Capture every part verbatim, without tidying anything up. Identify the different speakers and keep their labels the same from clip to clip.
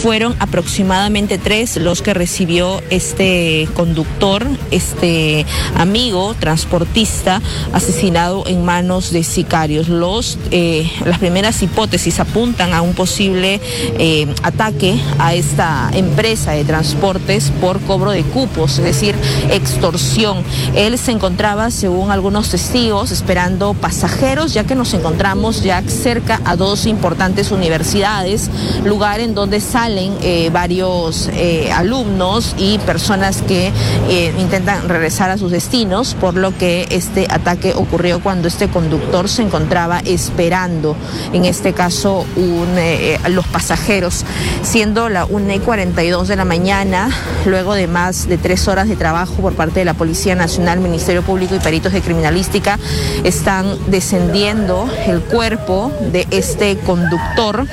Speaker 1: Fueron aproximadamente tres los que recibió este conductor, este amigo transportista asesinado en manos de sicarios. Los, eh, las primeras hipótesis apuntan a un posible eh, ataque a esta empresa de transportes por cobro de cupos, es decir, extorsión. Él se encontraba, según algunos testigos, esperando pasajeros, ya que nos encontramos ya cerca a dos importantes universidades, lugar en donde salen eh, varios eh, alumnos y personas que eh, intentan regresar a sus destinos, por lo que este ataque ocurrió cuando este conductor se encontraba esperando, en este caso, un, eh, los pasajeros, siendo la una y cuarenta y dos de la mañana, luego de más de tres horas de trabajo por parte de la Policía Nacional, Ministerio Público y peritos de criminalística, están descendiendo el cuerpo de este conductor.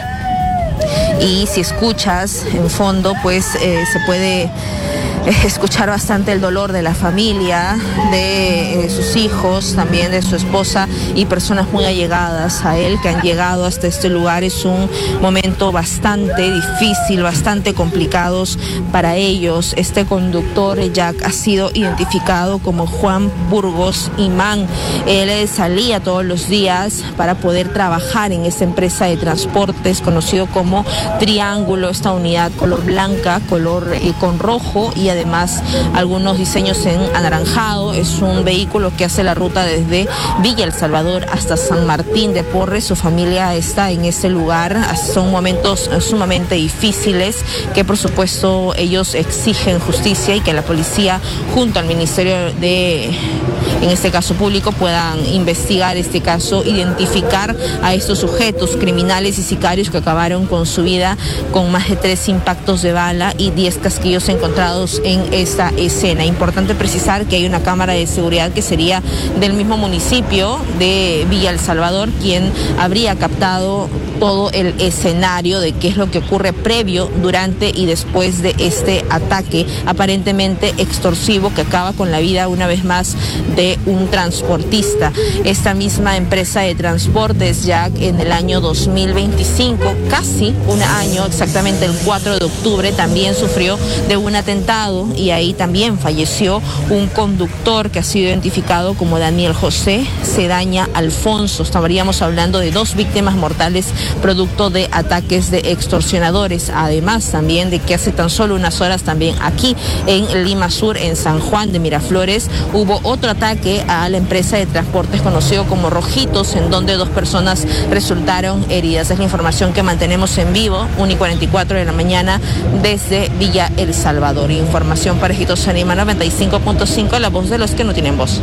Speaker 1: Y si escuchas en fondo, pues eh, se puede escuchar bastante el dolor de la familia, de eh, sus hijos, también de su esposa y personas muy allegadas a él que han llegado hasta este lugar. Es un momento bastante difícil, bastante complicado para ellos. Este conductor, Jack, ha sido identificado como Juan Burgos Imán. Él salía todos los días para poder trabajar en esta empresa de transportes conocido como Triángulo, esta unidad color blanca, color eh, con rojo y además algunos diseños en anaranjado. Es un vehículo que hace la ruta desde Villa El Salvador hasta San Martín de Porres. Su familia está en ese lugar. Son momentos sumamente difíciles que por supuesto ellos exigen justicia y que la policía junto al Ministerio de, en este caso público, puedan investigar este caso, identificar a estos sujetos criminales y sicarios que acabaron con su vida con más de tres impactos de bala y diez casquillos encontrados en esta escena. Importante precisar que hay una cámara de seguridad que sería del mismo municipio de Villa El Salvador quien habría captado todo el escenario de qué es lo que ocurre previo, durante y después de este ataque aparentemente extorsivo que acaba con la vida una vez más de un transportista. Esta misma empresa de transportes, ya en el año dos mil veinticinco, casi un año, exactamente el cuatro de octubre, también sufrió de un atentado y ahí también falleció un conductor que ha sido identificado como Daniel José Cedaña Alfonso. Estaríamos hablando de dos víctimas mortales producto de ataques de extorsionadores, además también de que hace tan solo unas horas también aquí en Lima Sur, en San Juan de Miraflores, hubo otro ataque a la empresa de transportes conocido como Rojitos, en donde dos personas resultaron heridas. Es la información que mantenemos en vivo, una y cuarenta y cuatro de la mañana desde Villa El Salvador. Información para Ejitos Anima noventa y cinco punto cinco, la voz de los que no tienen voz.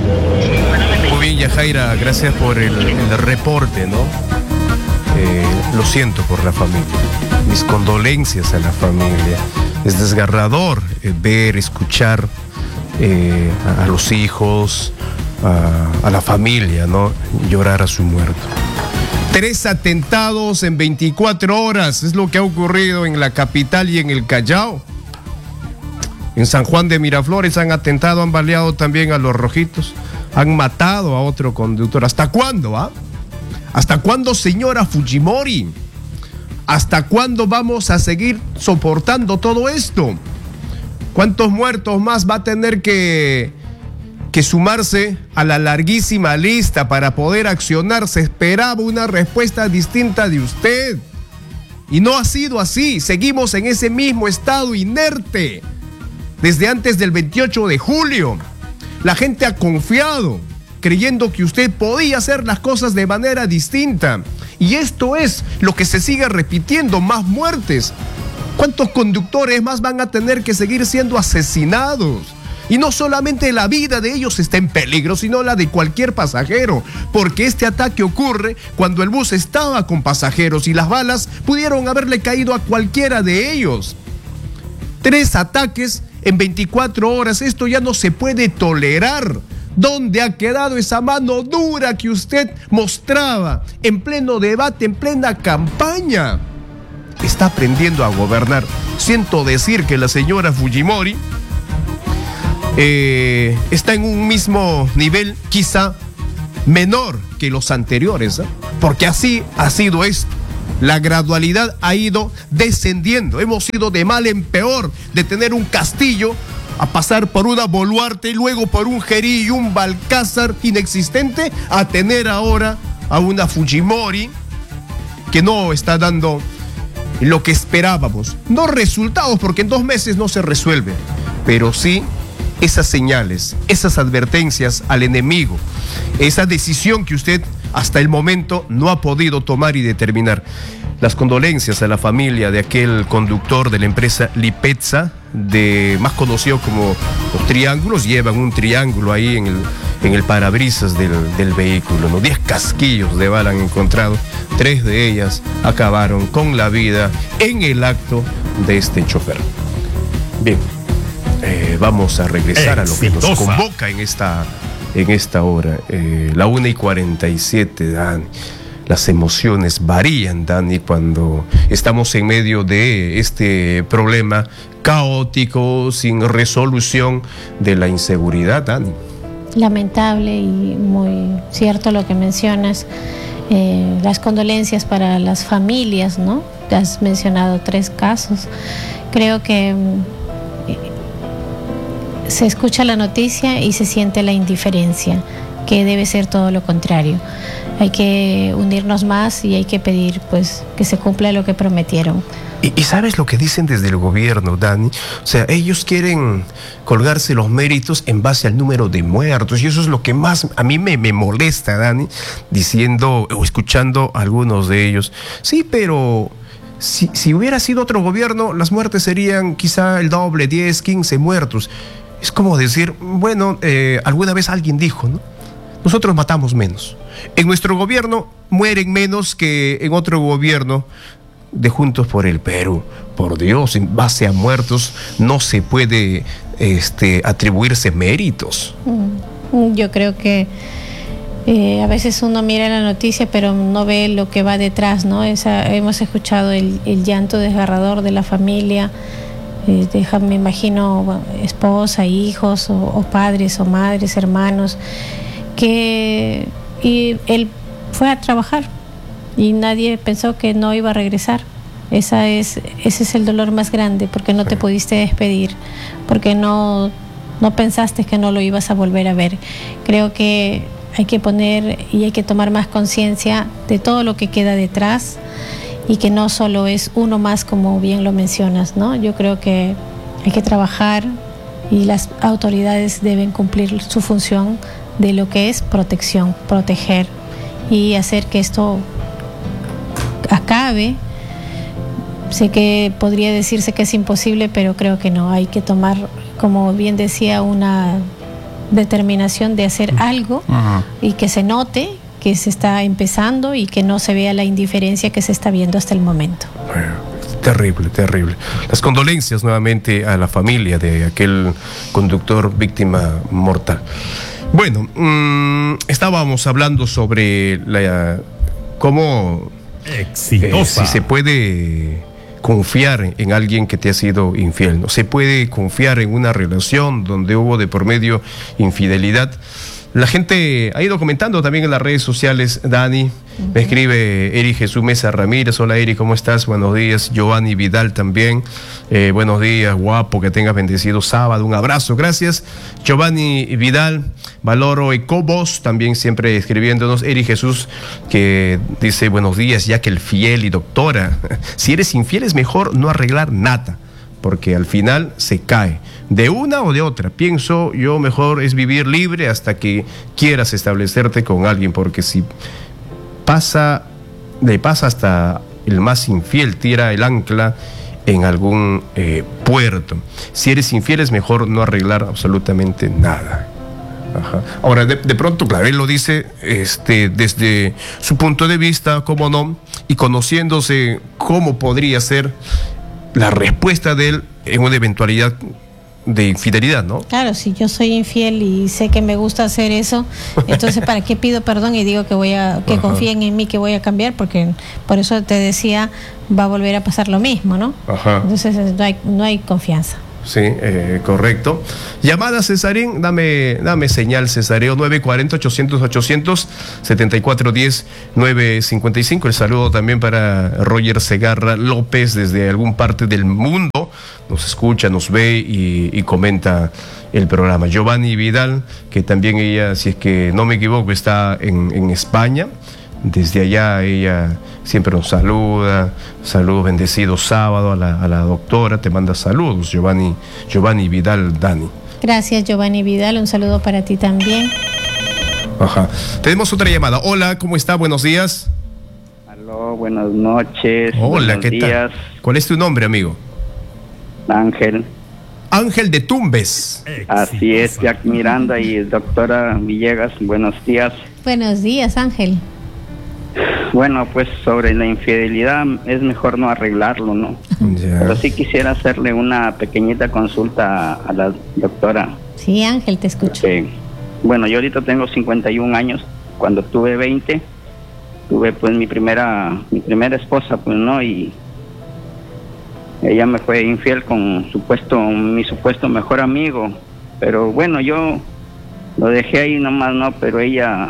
Speaker 2: Muy bien, Yajaira, gracias por el, el reporte, ¿no? Eh, lo siento por la familia, mis condolencias a la familia. Es desgarrador eh, ver, escuchar eh, a, a los hijos, a, a la familia, ¿no? Llorar a su muerto. Tres atentados en veinticuatro horas es lo que ha ocurrido en la capital y en el Callao. En San Juan de Miraflores han atentado, han baleado también a los Rojitos, han matado a otro conductor. ¿Hasta cuándo, ah? ¿Hasta cuándo, señora Fujimori? ¿Hasta cuándo vamos a seguir soportando todo esto? ¿Cuántos muertos más va a tener que, que sumarse a la larguísima lista para poder accionar? Se esperaba una respuesta distinta de usted. Y no ha sido así. Seguimos en ese mismo estado inerte. Desde antes del veintiocho de julio. La gente ha confiado, creyendo que usted podía hacer las cosas de manera distinta. Y esto es lo que se sigue repitiendo, más muertes. ¿Cuántos conductores más van a tener que seguir siendo asesinados? Y no solamente la vida de ellos está en peligro, sino la de cualquier pasajero, porque este ataque ocurre cuando el bus estaba con pasajeros y las balas pudieron haberle caído a cualquiera de ellos. Tres ataques en veinticuatro horas, esto ya no se puede tolerar. ¿Dónde ha quedado esa mano dura que usted mostraba en pleno debate, en plena campaña? Está aprendiendo a gobernar. Siento decir que la señora Fujimori eh, está en un mismo nivel, quizá menor que los anteriores, ¿eh? Porque así ha sido esto. la gradualidad ha ido descendiendo. Hemos ido de mal en peor, de tener un castillo a pasar por una Boluarte y luego por un Gerí y un Balcázar inexistente, a tener ahora a una Fujimori que no está dando lo que esperábamos. No resultados, porque en dos meses no se resuelve, pero sí esas señales, esas advertencias al enemigo, esa decisión que usted hasta el momento no ha podido tomar y determinar. Las condolencias a la familia de aquel conductor de la empresa Lipetza, de, más conocido como los triángulos. Llevan un triángulo ahí en el, en el parabrisas del, del vehículo, ¿no? Diez casquillos de bala han encontrado. Tres de ellas acabaron con la vida en el acto de este chofer. Bien, eh, vamos a regresar Exitosa. a lo que nos convoca en esta, en esta hora. Eh, la una y cuarenta y siete, Dan. Las emociones varían, Dani, cuando estamos en medio de este problema caótico, sin resolución, de la inseguridad, Dani.
Speaker 3: Lamentable y muy cierto lo que mencionas. Eh, las condolencias para las familias, ¿no? Te has mencionado tres casos. Creo que eh, se escucha la noticia y se siente la indiferencia, que debe ser todo lo contrario. Hay que unirnos más y hay que pedir, pues, que se cumpla lo que prometieron.
Speaker 2: Y, y ¿sabes lo que dicen desde el gobierno, Dani? O sea, ellos quieren colgarse los méritos en base al número de muertos, y eso es lo que más a mí me, me molesta, Dani, diciendo o escuchando a algunos de ellos. Sí, pero si, si hubiera sido otro gobierno, las muertes serían quizá el doble, diez, quince muertos. Es como decir, bueno, eh, alguna vez alguien dijo, ¿no? Nosotros matamos menos. En nuestro gobierno mueren menos que en otro gobierno de Juntos por el Perú. Por Dios, en base a muertos no se puede este, atribuirse méritos.
Speaker 3: Yo creo que eh, a veces uno mira la noticia pero no ve lo que va detrás, ¿no? Esa, hemos escuchado el, el llanto desgarrador de la familia. Eh, deja, me imagino, bueno, esposa, hijos, o, o padres o madres, hermanos, que y él fue a trabajar y nadie pensó que no iba a regresar. Esa es, ese es el dolor más grande, porque no te pudiste despedir, porque no, no pensaste que no lo ibas a volver a ver. Creo que hay que poner y hay que tomar más conciencia de todo lo que queda detrás, y que no solo es uno más, como bien lo mencionas, ¿no? Yo creo que hay que trabajar y las autoridades deben cumplir su función de lo que es protección, proteger y hacer que esto acabe. Sé que podría decirse que es imposible, pero creo que no. Hay que tomar, como bien decía, una determinación de hacer algo uh-huh. y que se note que se está empezando y que no se vea la indiferencia que se está viendo hasta el momento.
Speaker 2: Bueno, terrible, terrible. Las condolencias nuevamente a la familia de aquel conductor víctima mortal. Bueno, mmm, estábamos hablando sobre la, cómo Exitosa. Eh, si se puede confiar en alguien que te ha sido infiel, ¿no? Se puede confiar en una relación donde hubo de por medio infidelidad. La gente ha ido comentando también en las redes sociales, Dani. Uh-huh. Me escribe Eri Jesús Mesa Ramírez. Hola, Eri, ¿cómo estás? Buenos días. Giovanni Vidal también. Eh, buenos días, guapo, que tengas bendecido sábado. Un abrazo, gracias. Giovanni Vidal, Valoro Ecobos, también siempre escribiéndonos. Eri Jesús, que dice, buenos días, ya que el fiel y doctora. Si eres infiel es mejor no arreglar nada, porque al final se cae, de una o de otra. Pienso yo, mejor es vivir libre hasta que quieras establecerte con alguien, porque si pasa, le pasa hasta el más infiel, tira el ancla en algún eh, puerto. Si eres infiel es mejor no arreglar absolutamente nada. Ajá. Ahora, de, de pronto, claro, él lo dice este, desde su punto de vista, cómo no, y conociéndose cómo podría ser la respuesta de él en una eventualidad de infidelidad, ¿no?
Speaker 3: Claro, si yo soy infiel y sé que me gusta hacer eso, entonces ¿para qué pido perdón y digo que voy a que Ajá. confíen en mí, que voy a cambiar? Porque por eso te decía, va a volver a pasar lo mismo, ¿no? Ajá. Entonces no hay, no hay confianza.
Speaker 2: Sí, eh, correcto. Llamada, Cesarín, dame, dame señal, Cesareo, nueve cuatro cero, ochocientos, ochocientos, setenta y cuatro diez, nueve cincuenta y cinco. El saludo también para Roger Segarra López desde algún parte del mundo. Nos escucha, nos ve y, y comenta el programa. Giovanni Vidal, que también ella, si es que no me equivoco, está en, en España. Desde allá ella siempre nos saluda, saludos bendecidos sábado a la, a la doctora, te manda saludos, Giovanni, Giovanni Vidal, Dani.
Speaker 3: Gracias, Giovanni Vidal, un saludo para ti también.
Speaker 2: Ajá. Tenemos otra llamada. Hola, ¿cómo está? Buenos días.
Speaker 4: Aló, buenas noches.
Speaker 2: Hola, ¿qué
Speaker 4: días.
Speaker 2: tal? ¿Cuál es tu nombre, amigo?
Speaker 4: Ángel.
Speaker 2: Ángel de Tumbes.
Speaker 4: Así es, Jack Miranda y doctora Villegas, buenos días.
Speaker 3: Buenos días, Ángel.
Speaker 4: Bueno, pues sobre la infidelidad es mejor no arreglarlo, ¿no?
Speaker 2: Ya.
Speaker 4: Pero sí quisiera hacerle una pequeñita consulta a la doctora.
Speaker 3: Sí, Ángel, te escucho.
Speaker 4: Porque, bueno, yo ahorita tengo cincuenta y un años. Cuando tuve veinte, tuve pues mi primera mi primera esposa, pues, ¿no? Y ella me fue infiel con supuesto mi supuesto mejor amigo. Pero bueno, yo lo dejé ahí nomás, ¿no? Pero ella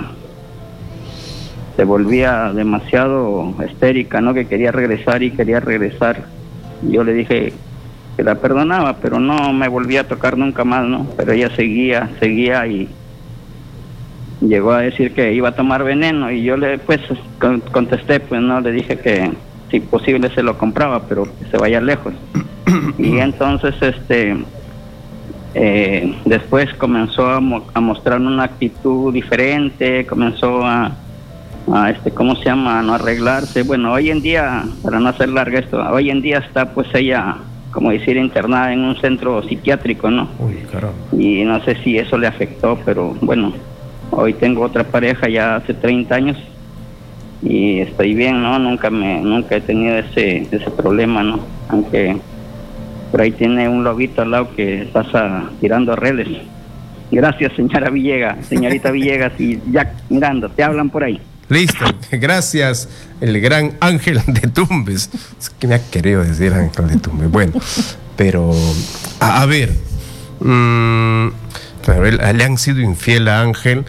Speaker 4: se volvía demasiado histérica, ¿no? Que quería regresar y quería regresar. Yo le dije que la perdonaba, pero no me volvía a tocar nunca más, ¿no? Pero ella seguía, seguía y llegó a decir que iba a tomar veneno y yo le, pues, contesté, pues, no, le dije que si posible se lo compraba, pero que se vaya lejos. Y entonces, este, eh, después comenzó a, mo- a mostrar una actitud diferente, comenzó a a este, ¿cómo se llama? A no arreglarse. Bueno, hoy en día, para no hacer larga esto, hoy en día está pues ella, como decir, internada en un centro psiquiátrico, ¿no?
Speaker 2: Uy, caramba.
Speaker 4: Y no sé si eso le afectó, pero bueno, hoy tengo otra pareja ya hace treinta años y estoy bien, ¿no? Nunca me, nunca he tenido ese, ese problema, ¿no? Aunque por ahí tiene un lobito al lado que pasa tirando redes. Gracias, señora Villegas, señorita Villegas y Jack Miranda, te hablan por ahí.
Speaker 2: Listo, gracias, el gran Ángel de Tumbes. Es que me ha querido decir Ángel de Tumbes. Bueno, pero, a, a ver, mmm, claro, él- le han sido infiel a Ángel.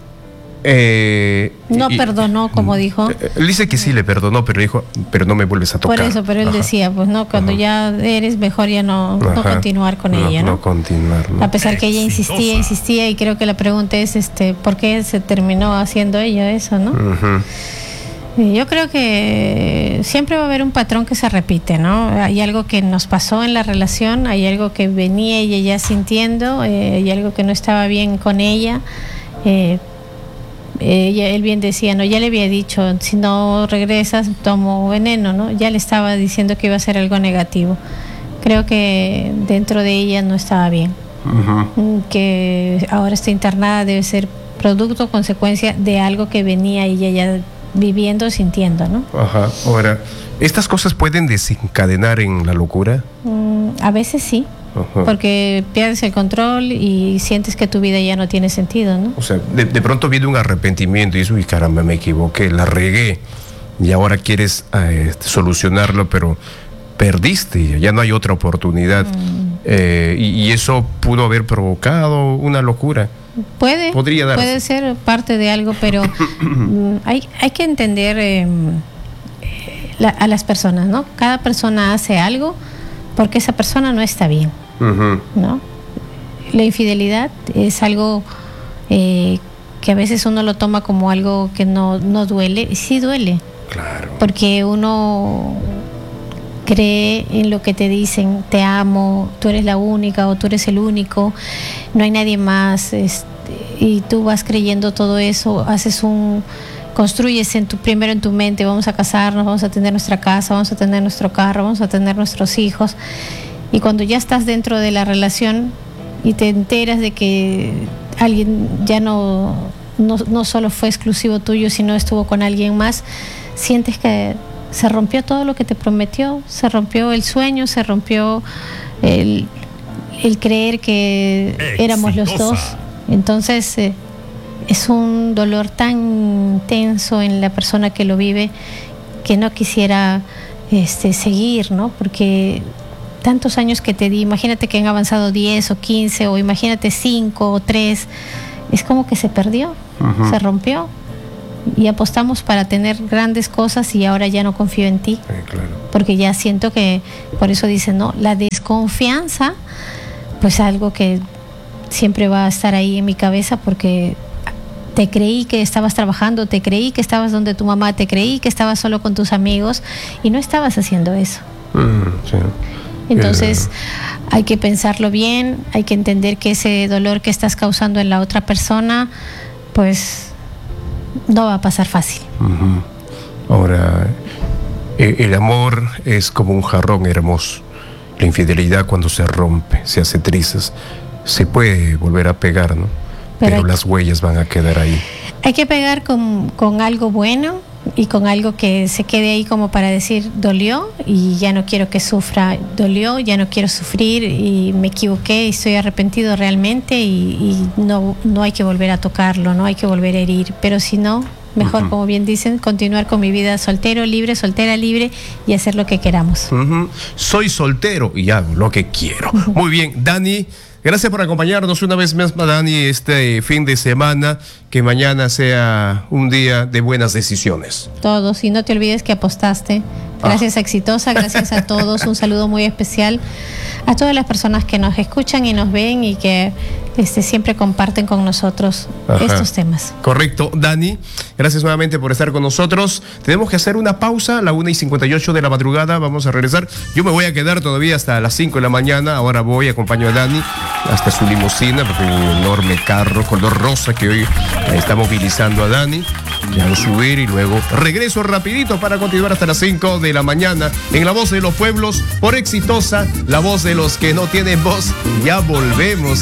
Speaker 2: Eh,
Speaker 3: No
Speaker 2: y-
Speaker 3: perdonó, como dijo.
Speaker 2: eh, Él dice que sí le perdonó, pero dijo, pero no me vuelves a tocar.
Speaker 3: Por eso, pero él
Speaker 2: Ajá.
Speaker 3: decía, pues no, cuando
Speaker 2: Ajá.
Speaker 3: ya eres mejor ya no, no
Speaker 2: Ajá.
Speaker 3: continuar con
Speaker 2: No,
Speaker 3: ella, ¿no?
Speaker 2: No continuar, ¿no?
Speaker 3: A pesar que ella insistía, insistía, y creo que la pregunta es, este, ¿por qué se terminó haciendo ella eso, no?
Speaker 2: Ujú.
Speaker 3: Y yo creo que siempre va a haber un patrón que se repite, ¿no? Hay algo que nos pasó en la relación, hay algo que venía ella ya sintiendo, eh, hay algo que no estaba bien con ella. Eh, ella, él bien decía, no, ya le había dicho, si no regresas tomo veneno, ¿no? Ya le estaba diciendo que iba a ser algo negativo. Creo que dentro de ella no estaba bien.
Speaker 2: Ujú.
Speaker 3: Que ahora está internada debe ser producto o consecuencia de algo que venía ella ya viviendo, sintiendo, ¿no?
Speaker 2: Ajá. Ahora, ¿estas cosas pueden desencadenar en la locura?
Speaker 3: Mm, a veces sí,
Speaker 2: Ajá.
Speaker 3: porque pierdes el control y sientes que tu vida ya no tiene sentido, ¿no?
Speaker 2: O sea, de, de pronto viene un arrepentimiento y dices, uy, caramba, me equivoqué, la regué. Y ahora quieres eh, solucionarlo, pero perdiste, ya no hay otra oportunidad.
Speaker 3: Mm.
Speaker 2: Eh, y, y eso pudo haber provocado una locura.
Speaker 3: Puede,
Speaker 2: Podría darse.
Speaker 3: puede ser parte de algo, pero mm, hay, hay que entender eh, la- a las personas, ¿no? Cada persona hace algo porque esa persona no está bien,
Speaker 2: Ujú.
Speaker 3: ¿no? La infidelidad es algo eh, que a veces uno lo toma como algo que no, no duele, y sí duele,
Speaker 2: Claro.
Speaker 3: porque uno cree en lo que te dicen, te amo, tú eres la única o tú eres el único, no hay nadie más, este, y tú vas creyendo todo eso, haces un, construyes en tu, primero en tu mente, vamos a casarnos, vamos a tener nuestra casa, vamos a tener nuestro carro, vamos a tener nuestros hijos, y cuando ya estás dentro de la relación y te enteras de que alguien ya no, no, no solo fue exclusivo tuyo, sino estuvo con alguien más, sientes que se rompió todo lo que te prometió, se rompió el sueño, se rompió el, el creer que éramos los dos. Entonces eh, es un dolor tan tenso en la persona que lo vive que no quisiera este, seguir, ¿no? Porque tantos años que te di, imagínate que han avanzado diez o quince, o imagínate cinco o tres, es como que se perdió, uh-huh. se rompió. Y apostamos para tener grandes cosas y ahora ya no confío en ti.
Speaker 2: Sí, claro.
Speaker 3: Porque ya siento que, por eso dicen, no, la desconfianza, pues algo que siempre va a estar ahí en mi cabeza, porque te creí que estabas trabajando, te creí que estabas donde tu mamá, te creí que estabas solo con tus amigos y no estabas haciendo eso. Mm, sí. Entonces hay que pensarlo bien, hay que entender que ese dolor que estás causando en la otra persona, pues no va a pasar fácil.
Speaker 2: Uh-huh. Ahora, el amor es como un jarrón hermoso. La infidelidad, cuando se rompe, se hace trizas, se puede volver a pegar, ¿no? Pero, Pero las huellas van a quedar ahí.
Speaker 3: Hay que pegar con, con algo bueno y con algo que se quede ahí como para decir, dolió y ya no quiero que sufra, dolió, ya no quiero sufrir y me equivoqué y estoy arrepentido realmente, y, y no, no hay que volver a tocarlo, no hay que volver a herir. Pero si no, mejor, uh-huh. como bien dicen, continuar con mi vida soltero, libre, soltera, libre, y hacer lo que queramos.
Speaker 2: Uh-huh. Soy soltero y hago lo que quiero. Uh-huh. Muy bien, Dani, gracias por acompañarnos una vez más, Dani, este fin de semana. Que mañana sea un día de buenas decisiones.
Speaker 3: Todos, y no te olvides que apostaste. Gracias, ah. Exitosa, gracias a todos. Un saludo muy especial a todas las personas que nos escuchan y nos ven y que este, siempre comparten con nosotros Ajá. estos temas.
Speaker 2: Correcto, Dani, gracias nuevamente por estar con nosotros. Tenemos que hacer una pausa a la una y cincuenta y ocho de la madrugada. Vamos a regresar. Yo me voy a quedar todavía hasta las cinco de la mañana. Ahora voy, acompaño a Dani hasta su limusina, porque hay un enorme carro color rosa que hoy está movilizando a Dani. Ya lo subir y luego regreso rapidito para continuar hasta las cinco de la mañana en La Voz de los Pueblos por Exitosa, la voz de los que no tienen voz. Ya volvemos.